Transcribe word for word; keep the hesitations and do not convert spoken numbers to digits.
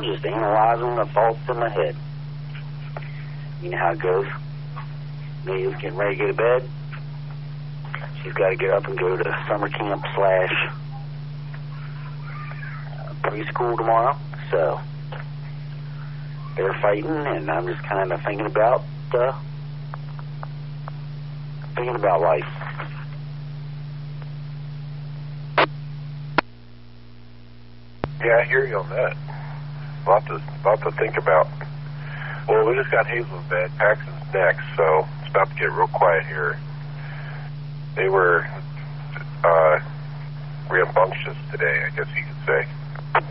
just analyzing the thoughts in my head. You know how it goes. Amelia's getting ready to go to bed. She's got to get up and go to summer camp slash preschool tomorrow. So they're fighting, and I'm just kind of thinking about uh, thinking about life. Yeah, I hear you on that. A lot to, lot to think about. Well, we just got Hazel in bed. Paxton's next, so it's about to get real quiet here. They were uh, rambunctious today, I guess you could say.